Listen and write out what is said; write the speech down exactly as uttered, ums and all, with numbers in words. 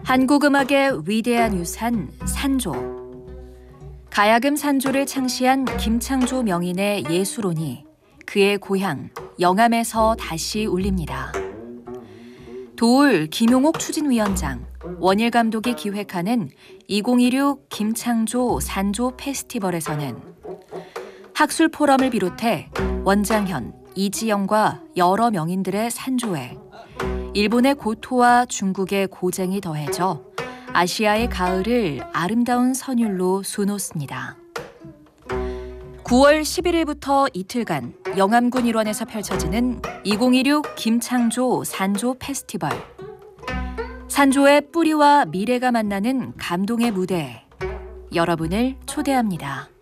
한국 음악의 위대한 유산 산조. 가야금 산조를 창시한 김창조 명인의 예술혼이 그의 고향 영암에서 다시 울립니다. 도울 김용옥 추진위원장, 원일 감독이 기획하는 이천이십육 김창조 산조 페스티벌에서는 학술 포럼을 비롯해 원장현, 이지영과 여러 명인들의 산조에 일본의 고토와 중국의 고쟁이 더해져 아시아의 가을을 아름다운 선율로 수놓습니다. 구월 십일일부터 이틀간 영암군 일원에서 펼쳐지는 이천이십육 김창조 산조 페스티벌. 산조의 뿌리와 미래가 만나는 감동의 무대에 여러분을 초대합니다.